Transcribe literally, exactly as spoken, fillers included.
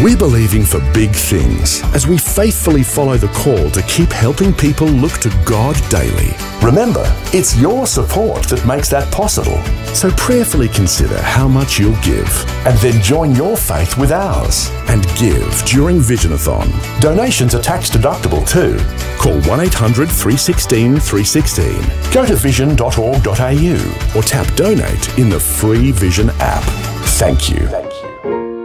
We're believing for big things as we faithfully follow the call to keep helping people look to God daily. Remember, it's your support that makes that possible. So prayerfully consider how much you'll give And then join your faith with ours. and give during Visionathon. Donations are tax deductible too. Call one eight hundred, three one six, three one six Go to vision dot org dot a u. or tap donate in the free Vision app. Thank you.